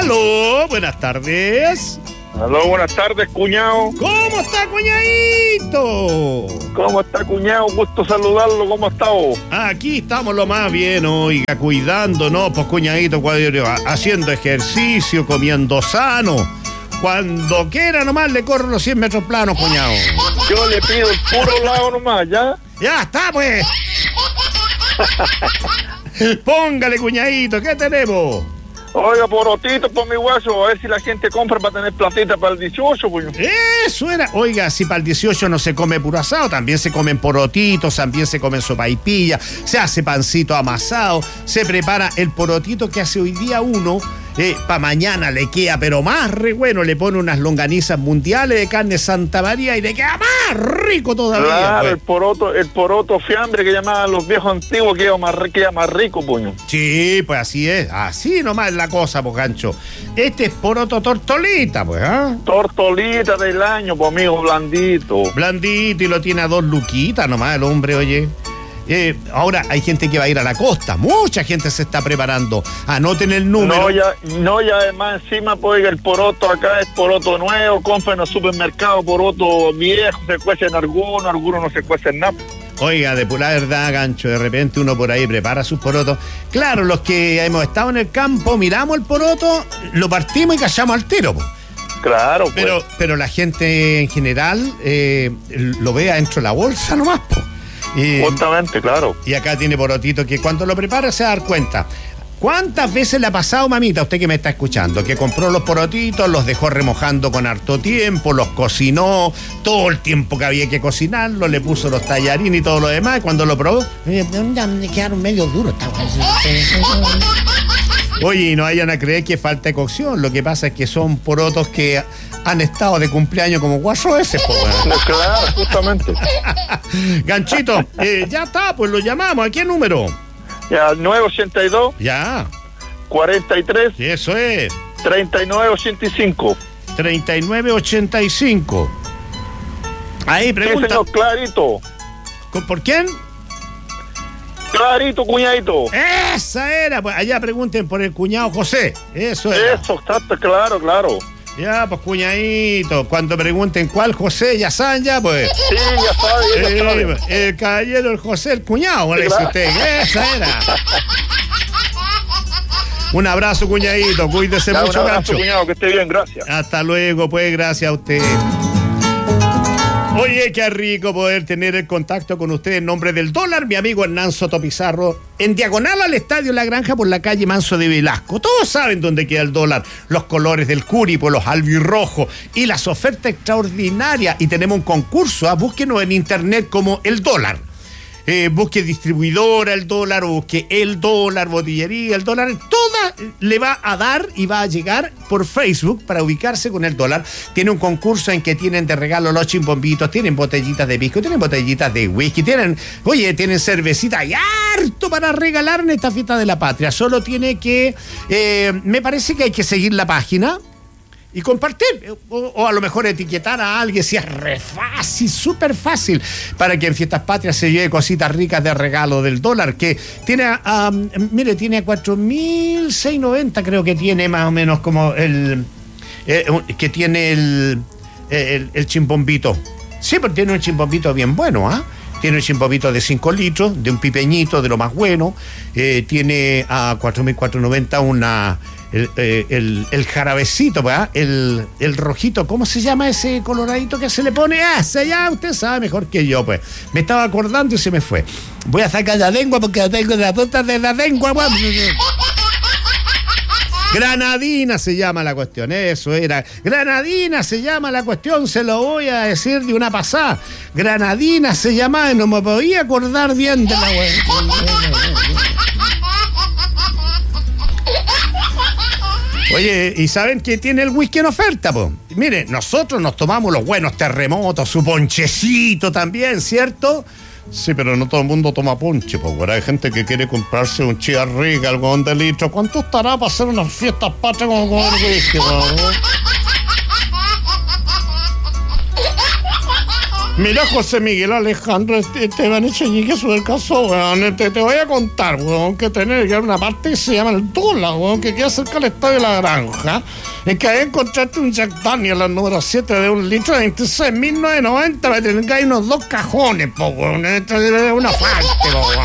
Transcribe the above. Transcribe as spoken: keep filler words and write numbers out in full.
Aló, buenas tardes. Aló, buenas tardes, cuñado. ¿Cómo está, cuñadito? ¿Cómo está, cuñado? Gusto saludarlo. ¿Cómo está vos? Aquí estamos lo más bien, oiga, cuidándonos, pues, cuñadito, haciendo ejercicio, comiendo sano. Cuando quiera nomás le corro los cien metros planos, cuñado. Yo le pido el puro lado nomás, ¿ya? Ya está, pues. Póngale, cuñadito, ¿qué tenemos? Oiga, porotito por mi guaso, a ver si la gente compra para tener platita para el dieciocho, pues. Eso era. Oiga, si para el dieciocho no se come puro asado, también se comen porotitos, también se comen sopaipilla, se hace pancito amasado, se prepara el porotito que hace hoy día uno. Eh, para mañana le queda, pero más re bueno, le pone unas longanizas mundiales de carne Santa María y le queda más rico todavía. Claro, pues. el poroto, el poroto fiambre que llamaban los viejos antiguos, queda más, queda más rico, puño. Sí, pues así es, así nomás es la cosa, pues, gancho. Este es poroto tortolita, pues, ¿ah? ¿eh? Tortolita del año, pues, amigo, blandito. Blandito, y lo tiene a dos luquitas nomás el hombre, oye. Eh, ahora hay gente que va a ir a la costa, mucha gente se está preparando. Anoten el número. No, ya, no, y además encima, pues, el poroto acá es poroto nuevo, compra en los supermercados poroto viejo, se cuecen algunos, algunos no se cuecen nada. Oiga, de pura verdad, gancho, de repente uno por ahí prepara sus porotos. Claro, los que hemos estado en el campo, miramos el poroto, lo partimos y callamos al tiro, pues. Claro, pues. Pero, pero la gente en general eh, lo ve adentro de la bolsa nomás, pues. Y, justamente, claro. Y acá tiene porotito que cuando lo prepara se va a dar cuenta. ¿Cuántas veces le ha pasado, mamita, usted que me está escuchando, que compró los porotitos, los dejó remojando con harto tiempo, los cocinó, todo el tiempo que había que cocinarlo, le puso los tallarines y todo lo demás, y cuando lo probó, me quedaron medio duros. Oye, y no vayan a creer que falta de cocción, lo que pasa es que son porotos que han estado de cumpleaños como cuatro veces, pues, bueno. Claro, justamente. Ganchito, eh, ya está, pues lo llamamos. ¿A qué número? Ya, nueve ochenta y dos. Ya. cuarenta y tres. Eso es. treinta y nueve ochenta y cinco. treinta y nueve ochenta y cinco. Ahí pregunta. Sí, señor, clarito. ¿Por quién? Clarito, cuñadito. Esa era, pues allá pregunten por el cuñado José. Eso era. Eso, está claro, claro. Ya, pues, cuñadito, cuando pregunten cuál José, ya saben, ya, pues. Sí, ya sabe, ya eh, sabe. El caballero, el José, el cuñado, le dice usted. Esa era. Un abrazo, cuñadito, cuídese ya, mucho, un abrazo, gancho. cuñado, que esté bien, gracias. Hasta luego, pues, gracias a usted. Oye, qué rico poder tener el contacto con usted en nombre del dólar, mi amigo Hernán Soto Pizarro, en diagonal al Estadio La Granja por la calle Manso de Velasco. Todos saben dónde queda el dólar, los colores del Curipo, los albirrojos y las ofertas extraordinarias. Y tenemos un concurso, ¿eh? Búsquenos en internet como el dólar. Eh, busque distribuidora el dólar o busque el dólar, botillería el dólar, toda le va a dar y va a llegar por Facebook para ubicarse con el dólar. Tiene un concurso en que tienen de regalo los chimbombitos, tienen botellitas de pisco, tienen botellitas de whisky, tienen, oye, tienen cervecita y harto para regalar en esta fiesta de la patria. Solo tiene que, eh, me parece que hay que seguir la página y compartir, o, o a lo mejor etiquetar a alguien, si es re fácil, súper fácil, para que en Fiestas Patrias se lleve cositas ricas de regalo del dólar, que tiene, um, mire, tiene cuatro mil seiscientos noventa, creo que tiene más o menos como el, eh, que tiene el, el, el chimbombito. Sí, pero tiene un chimbombito bien bueno, ¿ah? ¿eh? Tiene un chimbombito de cinco litros, de un pipeñito, de lo más bueno. Eh, tiene a cuatro mil cuatrocientos noventa una... El, eh, el, el jarabecito, ¿verdad? El, el rojito, ¿cómo se llama ese coloradito que se le pone? Ah, ya usted sabe mejor que yo, pues. Me estaba acordando y se me fue. Voy a sacar la lengua porque la tengo de la punta de la lengua. Granadina se llama la cuestión, eso era. Granadina se llama la cuestión, se lo voy a decir de una pasada. Granadina se llamaba y no me podía acordar bien de la wea. Oye, ¿y saben qué tiene el whisky en oferta, po? Mire, nosotros nos tomamos los buenos terremotos, su ponchecito también, ¿cierto? Sí, pero no todo el mundo toma ponche, po. Hay gente que quiere comprarse un Chivas Regal, algodón de litro. ¿Cuánto estará para hacer unas fiestas patrias con el whisky, po? Mira, José Miguel Alejandro Esteban Echeñique sobre el caso, weón. Te, te voy a contar, weón, que tener que una parte que se llama el Dólar, weón, que queda cerca del estadio de la Granja. En que ahí encontraste un Jack Daniel, el número siete de un litro de veintiséis mil novecientos noventa, para tener que hay unos dos cajones, po, weón. Esto es una falta, weón.